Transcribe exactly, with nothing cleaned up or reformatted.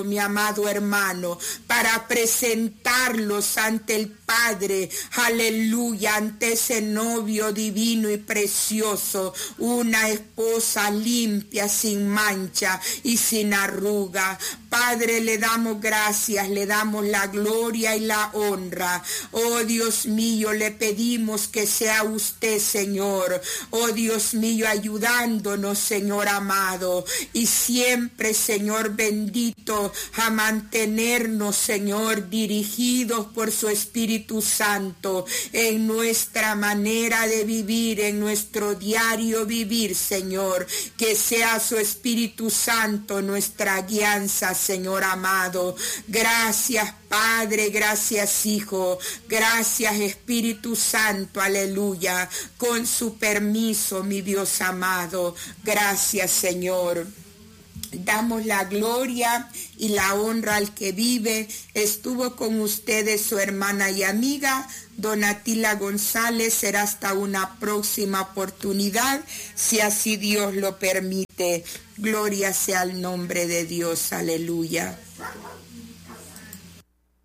mi amado hermano, para presentarlos ante el Padre, aleluya, ante ese novio divino y precioso, una esposa limpia, sin mancha y sin arruga. Padre, le damos gracias, le damos la gloria y la honra. Oh Dios mío, le pedimos que sea usted, Señor, oh Dios mío, ayudándonos, Señor amado, y siempre, Señor bendito, a mantenernos, Señor, dirigidos por su Espíritu Santo en nuestra manera de vivir, en nuestro diario vivir, Señor. Que sea su Espíritu Santo nuestra guianza, Señor amado. Gracias, Padre, gracias, Hijo, gracias, Espíritu Santo, aleluya. Con su permiso, mi Dios amado, gracias, Señor. Damos la gloria y la honra al que vive. Estuvo con ustedes su hermana y amiga Donatila González. Será hasta una próxima oportunidad, si así Dios lo permite. Gloria sea al nombre de Dios, aleluya.